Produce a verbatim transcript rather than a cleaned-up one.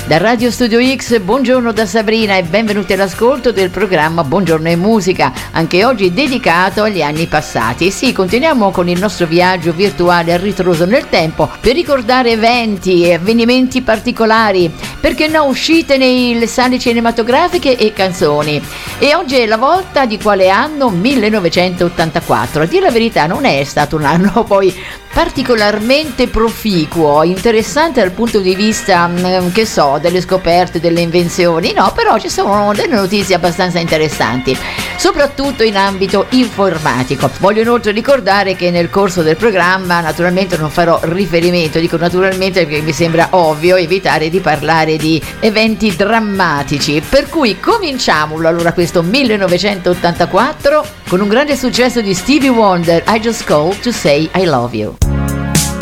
Da Radio Studio X, buongiorno da Sabrina e benvenuti all'ascolto del programma Buongiorno e Musica, anche oggi dedicato agli anni passati. E sì, continuiamo con il nostro viaggio virtuale a ritroso nel tempo per ricordare eventi e avvenimenti particolari, perché no, uscite nelle sale cinematografiche e canzoni. E oggi è la volta di quale anno? millenovecentottantaquattro. A dire la verità non è stato un anno poi particolarmente proficuo, interessante dal punto di vista, che so, delle scoperte, delle invenzioni, no, però ci sono delle notizie abbastanza interessanti, soprattutto in ambito informatico. Voglio inoltre ricordare che nel corso del programma naturalmente non farò riferimento, dico naturalmente perché mi sembra ovvio evitare di parlare di eventi drammatici, per cui cominciamolo allora questo millenovecentottantaquattro con un grande successo di Stevie Wonder, I Just Called to Say I Love You.